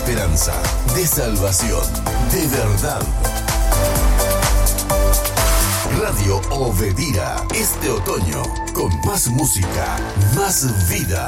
esperanza, de salvación, de verdad. Radio Obedira, este otoño, con más música, más vida.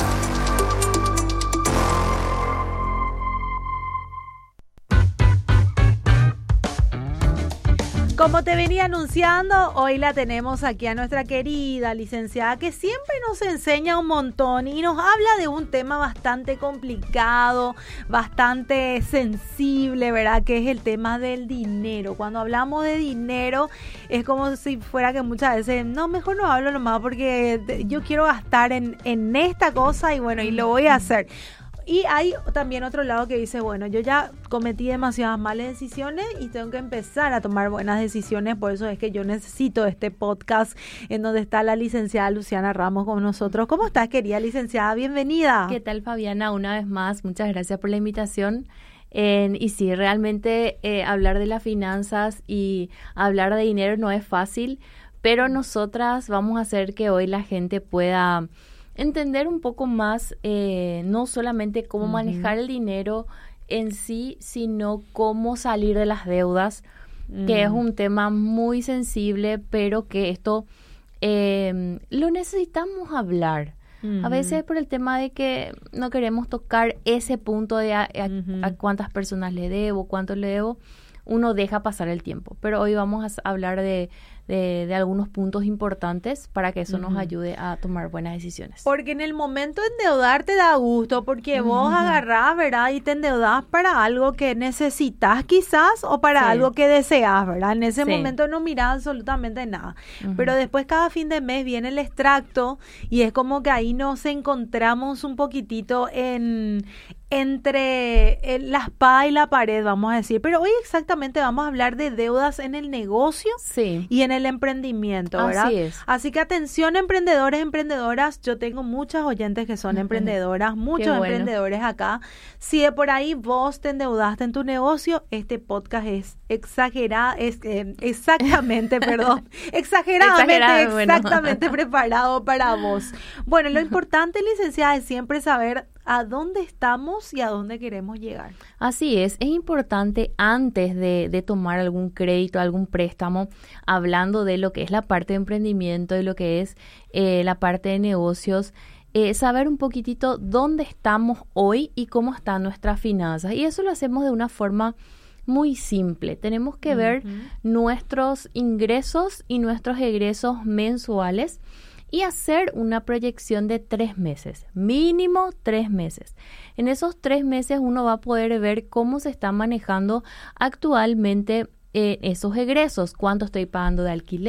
Como te venía anunciando, hoy la tenemos aquí a nuestra querida licenciada que siempre nos enseña un montón y nos habla de un tema bastante complicado, bastante sensible, ¿verdad? Que es el tema del dinero. Cuando hablamos de dinero es como si fuera que muchas veces, no, mejor no hablo nomás porque yo quiero gastar en esta cosa y bueno, y lo voy a hacer. Y hay también otro lado que dice, bueno, yo ya cometí demasiadas malas decisiones y tengo que empezar a tomar buenas decisiones. Por eso es que yo necesito este podcast en donde está la licenciada Luciana Ramos con nosotros. ¿Cómo estás, querida licenciada? Bienvenida. ¿Qué tal, Fabiana? Una vez más, muchas gracias por la invitación. Y sí, realmente hablar de las finanzas y hablar de dinero no es fácil, pero nosotras vamos a hacer que hoy la gente pueda entender un poco más, no solamente cómo manejar el dinero en sí, sino cómo salir de las deudas, que es un tema muy sensible, pero que esto lo necesitamos hablar. A veces por el tema de que no queremos tocar ese punto de a cuántas personas le debo, cuánto le debo, uno deja pasar el tiempo. Pero hoy vamos a hablar de algunos puntos importantes para que eso nos ayude a tomar buenas decisiones. Porque en el momento de endeudar te da gusto, porque vos agarrás, ¿verdad? Y te endeudás para algo que necesitas quizás o para algo que deseas, ¿verdad? En ese momento no mirás absolutamente nada. Pero después cada fin de mes viene el extracto y es como que ahí nos encontramos un poquitito entre la espada y la pared, vamos a decir. Pero hoy exactamente vamos a hablar de deudas en el negocio y en el emprendimiento, ¿verdad? Así es. Así que atención, emprendedores, emprendedoras. Yo tengo muchas oyentes que son emprendedoras, muchos emprendedores acá. Si de por ahí vos te endeudaste en tu negocio, este podcast es exageradamente preparado para vos. Bueno, lo importante, licenciada, es siempre saber a dónde estamos y a dónde queremos llegar. Así es importante antes de tomar algún crédito, algún préstamo, hablando de lo que es la parte de emprendimiento y lo que es la parte de negocios, saber un poquitito dónde estamos hoy y cómo están nuestras finanzas. Y eso lo hacemos de una forma muy simple. Tenemos que ver nuestros ingresos y nuestros egresos mensuales y hacer una proyección de 3 meses, mínimo 3 meses. En esos 3 meses uno va a poder ver cómo se están manejando actualmente esos egresos, cuánto estoy pagando de alquiler,